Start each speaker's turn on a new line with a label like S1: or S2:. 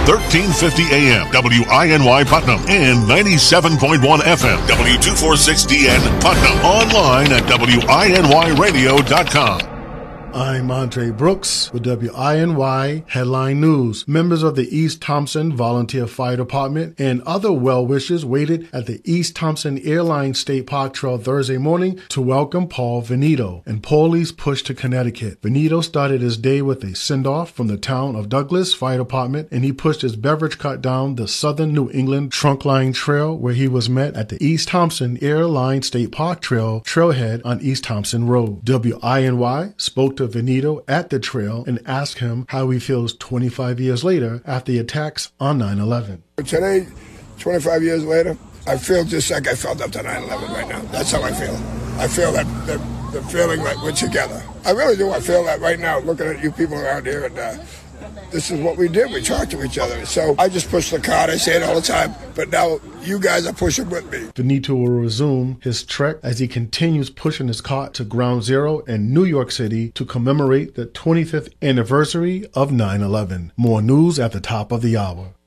S1: 1350 AM, WINY Putnam, and 97.1 FM, W246DN Putnam. Online at WINYradio.com.
S2: I'm Andre Brooks with WINY Headline News. Members of the East Thompson Volunteer Fire Department and other well-wishers waited at the East Thompson Airlines State Park Trail Thursday morning to welcome Paul Veneto and Paulie's push to Connecticut. Veneto started his day with a send-off from the town of Douglas Fire Department, and he pushed his beverage cart down the Southern New England Trunkline Trail, where he was met at the East Thompson Airlines State Park Trail trailhead on East Thompson Road. WINY spoke to Veneto at the trail and asked him how he feels 25 years later after the attacks on 9/11.
S3: Today, 25 years later, I feel just like I felt after 9/11 right now. That's how I feel. I feel that the feeling that we're together. I really do. I feel that right now, looking at you people around here, and this is what we did. We talked to each other. So I just push the cart. I say it all the time. But now you guys are pushing with me.
S2: Veneto will resume his trek as he continues pushing his cart to Ground Zero in New York City to commemorate the 25th anniversary of 9/11. More news at the top of the hour.